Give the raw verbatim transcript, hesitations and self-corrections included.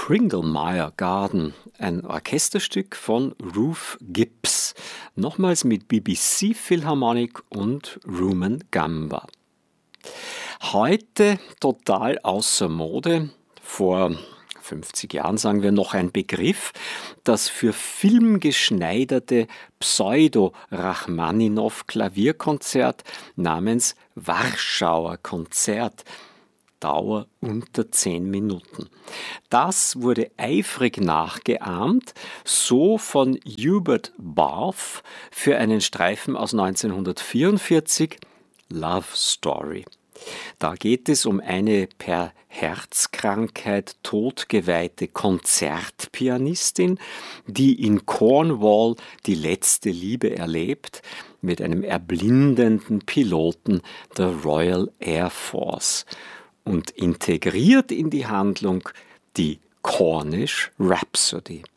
Kringlemeyer Garden, ein Orchesterstück von Ruth Gibbs, nochmals mit B B C Philharmonic und Rumon Gamba. Heute total außer Mode, vor fünfzig Jahren sagen wir noch ein Begriff, das für filmgeschneiderte Pseudo-Rachmaninow-Klavierkonzert namens Warschauer Konzert, Dauer unter zehn Minuten. Das wurde eifrig nachgeahmt, so von Hubert Barth für einen Streifen aus neunzehnhundertvierundvierzig, Love Story. Da geht es um eine per Herzkrankheit totgeweihte Konzertpianistin, die in Cornwall die letzte Liebe erlebt mit einem erblindenden Piloten der Royal Air Force. Und integriert in die Handlung die Cornish Rhapsody.